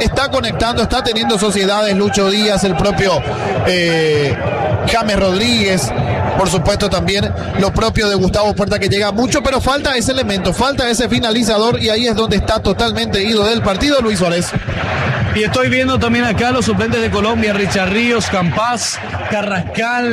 está conectando, está teniendo sociedades, Lucho Díaz, el propio James Rodríguez, por supuesto también lo propio de Gustavo Puerta, que llega mucho, pero falta ese elemento, falta ese finalizador, y ahí es donde está totalmente ido del partido Luis Suárez. Y estoy viendo también acá los suplentes de Colombia: Richard Ríos, Campás, Carrascal,